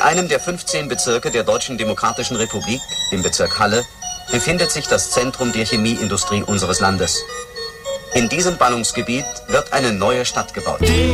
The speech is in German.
In einem der 15 Bezirke der Deutschen Demokratischen Republik, im Bezirk Halle, befindet sich das Zentrum der Chemieindustrie unseres Landes. In diesem Ballungsgebiet wird eine neue Stadt gebaut.